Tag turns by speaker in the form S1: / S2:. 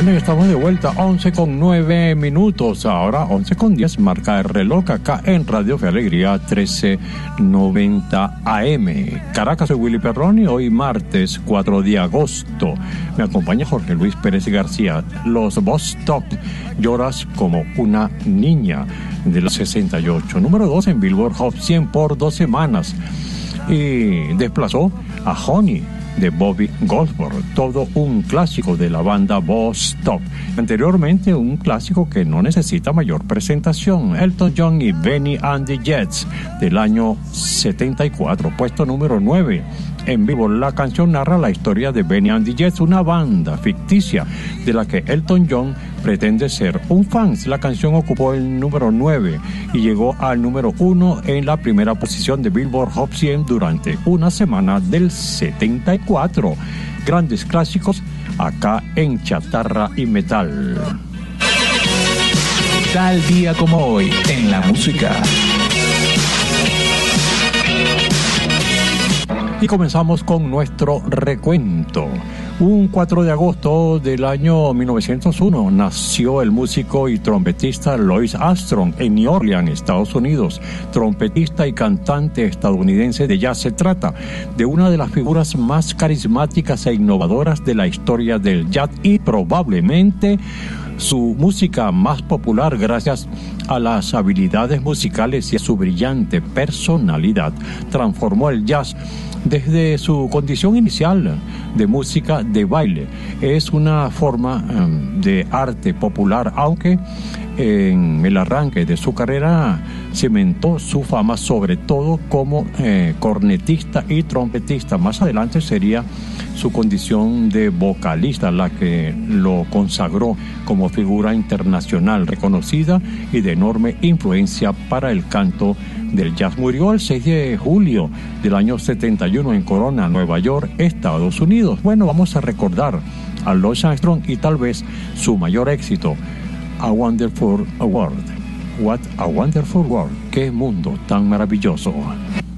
S1: Bueno, ya estamos de vuelta, 11:09. Ahora 11:10, marca el reloj acá en Radio Fe Alegría 1390 AM. Caracas, soy Willy Perroni. Hoy martes 4 de agosto. Me acompaña Jorge Luis Pérez García. Los Bus Top, Lloras como una niña, de los 68. Número 2 en Billboard Hot 100 por 2 semanas. Y desplazó a Honey de Bobby Goldberg, todo un clásico de la banda Bus Top. Anteriormente, un clásico que no necesita mayor presentación, Elton John y Benny and the Jets, del año 74, puesto número 9 en Billboard. La canción narra la historia de Benny and the Jets, una banda ficticia de la que Elton John pretende ser un fan. La canción ocupó el número 9 y llegó al número 1 en la primera posición de Billboard Hot 100 durante una semana del 74. Grandes clásicos acá en Chatarra y Metal.
S2: Tal día como hoy en la música.
S1: Y comenzamos con nuestro recuento. Un 4 de agosto del año 1901 nació el músico y trompetista Louis Armstrong en New Orleans, Estados Unidos. Trompetista y cantante estadounidense de jazz. Se trata de una de las figuras más carismáticas e innovadoras de la historia del jazz y probablemente su música más popular gracias a las habilidades musicales y a su brillante personalidad. Transformó el jazz desde su condición inicial de música de baile. Es una forma de arte popular, aunque en el arranque de su carrera cimentó su fama sobre todo como cornetista y trompetista. Más adelante sería su condición de vocalista la que lo consagró como figura internacional reconocida y de enorme influencia para el canto del jazz. Murió el 6 de julio del año 71 en Corona, Nueva York, Estados Unidos. Bueno, vamos a recordar a Louis Armstrong y tal vez su mayor éxito, A Wonderful World. What a Wonderful World. Qué mundo tan maravilloso.